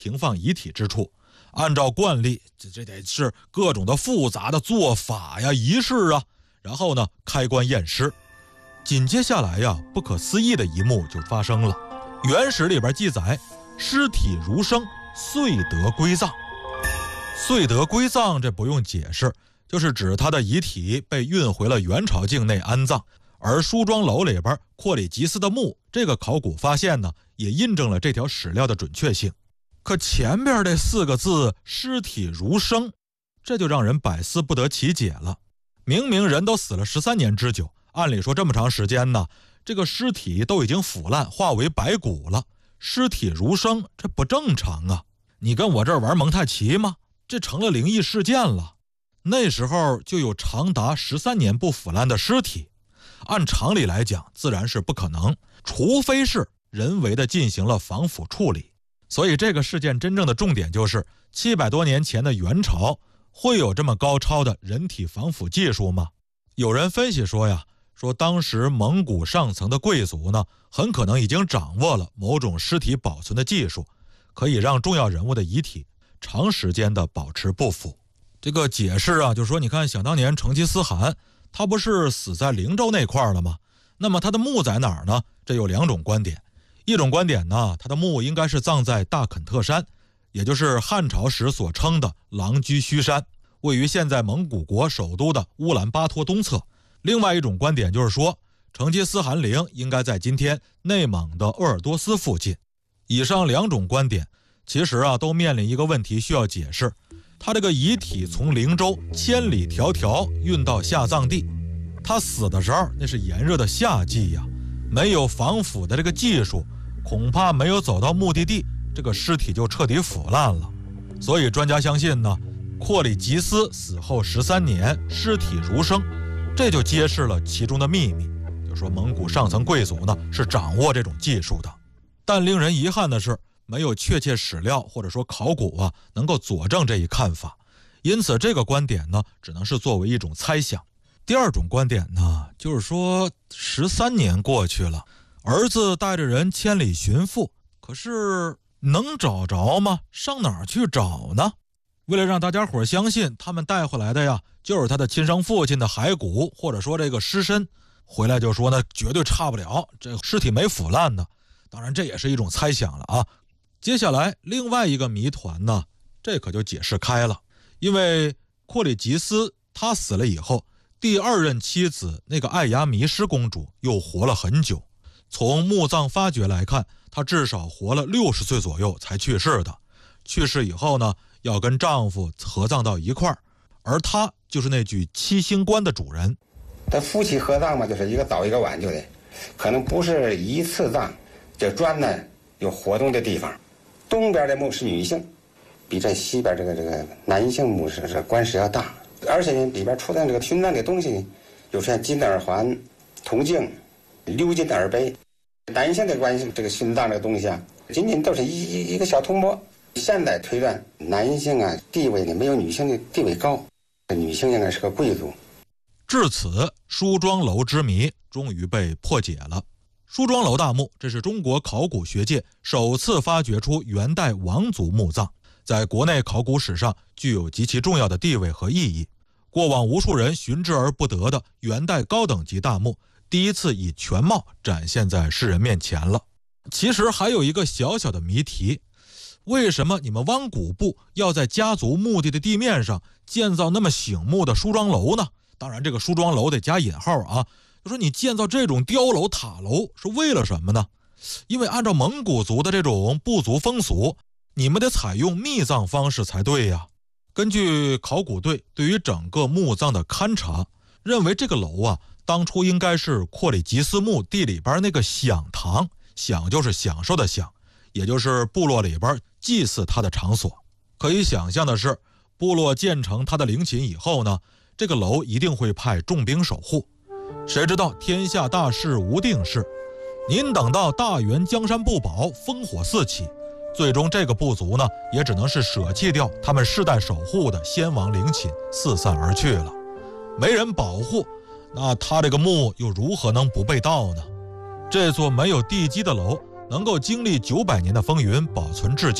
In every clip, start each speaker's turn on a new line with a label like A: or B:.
A: 停放遗体之处。按照惯例，这得是各种的复杂的做法呀、仪式啊，然后呢开棺验尸。紧接下来呀，不可思议的一幕就发生了。原史里边记载，尸体如生，遂得归葬。遂得归葬，这不用解释，就是指他的遗体被运回了元朝境内安葬。而梳妆楼里边阔里吉斯的墓，这个考古发现呢，也印证了这条史料的准确性。可前边这4个字尸体如生，这就让人百思不得其解了。明明人都死了13年之久，按理说这么长时间呢，这个尸体都已经腐烂化为白骨了，尸体如生，这不正常啊！你跟我这儿玩蒙太奇吗？这成了灵异事件了。那时候就有长达13年不腐烂的尸体，按常理来讲自然是不可能，除非是人为的进行了防腐处理。所以这个事件真正的重点就是700多年前的元朝会有这么高超的人体防腐技术吗？有人分析说呀，说当时蒙古上层的贵族呢，很可能已经掌握了某种尸体保存的技术，可以让重要人物的遗体长时间的保持不腐。这个解释啊，就是说你看想当年成吉思汗他不是死在灵州那块了吗？那么他的墓在哪儿呢？这有2种观点。一种观点呢，他的墓应该是葬在大肯特山，也就是汉朝时所称的狼居胥山，位于现在蒙古国首都的乌兰巴托东侧。另外一种观点就是说，成吉思汗陵应该在今天内蒙的鄂尔多斯附近。以上2种观点其实啊都面临一个问题需要解释，他这个遗体从灵州千里迢迢运到下葬地，他死的时候那是炎热的夏季呀，没有防腐的这个技术，恐怕没有走到目的地，这个尸体就彻底腐烂了。所以专家相信呢，阔里吉斯死后13年尸体如生，这就揭示了其中的秘密，就说蒙古上层贵族呢是掌握这种技术的。但令人遗憾的是，没有确切史料或者说考古啊能够佐证这一看法，因此这个观点呢只能是作为一种猜想。第2种观点呢，就是说13年过去了，儿子带着人千里寻父，可是能找着吗？上哪儿去找呢？为了让大家伙相信他们带回来的呀就是他的亲生父亲的骸骨，或者说这个尸身，回来就说呢绝对差不了，这尸体没腐烂的。当然这也是一种猜想了啊。接下来另外一个谜团呢，这可就解释开了。因为阔里吉斯他死了以后，第2任妻子那个爱牙弥失公主又活了很久。从墓葬发掘来看，她至少活了60岁左右才去世的。去世以后呢，要跟丈夫合葬到一块儿，而她就是那具7星棺的主人。
B: 他夫妻合葬嘛，就是一个早一个晚就得，可能不是一次葬，这砖呢有活动的地方。东边的墓是女性，比这西边这个男性墓是棺石要大，而且呢里边出的这个殉葬的东西，有像金耳环、铜镜、鎏金耳杯。男性的关系，这个殉葬这个东西啊，仅仅都是一个小铜钵。现在推断，男性啊地位呢没有女性的地位高，女性应该是个贵族。
A: 至此，梳妆楼之谜终于被破解了。梳妆楼大墓，这是中国考古学界首次发掘出元代王族墓葬，在国内考古史上具有极其重要的地位和意义。过往无数人寻之而不得的元代高等级大墓，第一次以全貌展现在世人面前了。其实还有一个小小的谜题，为什么你们汪古部要在家族墓地的地面上建造那么醒目的梳妆楼呢？当然这个梳妆楼得加引号啊，就说你建造这种碉楼塔楼是为了什么呢？因为按照蒙古族的这种部族风俗，你们得采用密葬方式才对呀。根据考古队对于整个墓葬的勘察，认为这个楼啊当初应该是阔里吉斯墓地里边那个享堂，享就是享受的享，也就是部落里边祭祀他的场所。可以想象的是，部落建成他的陵寝以后呢，这个楼一定会派重兵守护。谁知道天下大事无定事，您等到大元江山不保，烽火四起，最终这个部族呢也只能是舍弃掉他们世代守护的先王陵寝，四散而去了。没人保护，那他这个墓又如何能不被盗呢？这座没有地基的楼能够经历900年的风云保存至今，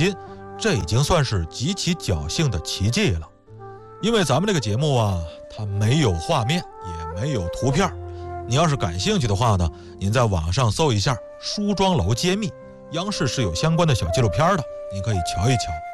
A: 这已经算是极其侥幸的奇迹了。因为咱们这个节目啊，它没有画面，也没有图片。你要是感兴趣的话呢，您在网上搜一下梳妆楼揭秘，央视是有相关的小纪录片的，您可以瞧一瞧。